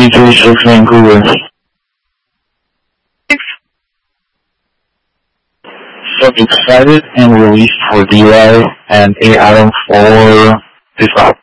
336 Vancouver. Subject cited and released for DUI and 8 items for this stop.